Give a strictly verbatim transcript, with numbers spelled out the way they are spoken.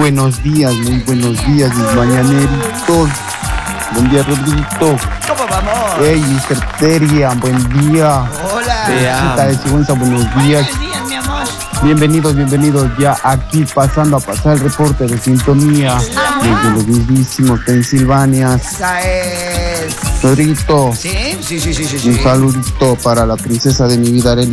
buenos días, muy buenos días, mis mañaneritos. Buen día, Rodriguito. ¿Cómo vamos? Hey, mister Terian, buen día. Hola. Chica de Sigüenza, buenos días. Buenos días, mi amor. Bienvenidos, bienvenidos ya aquí pasando a pasar el reporte de sintonía desde los mismísimos Pensilvania. Esa es. Rodriguito, ¿Sí? Sí, sí, sí, sí. un sí. saludito para la princesa de mi vida, Arely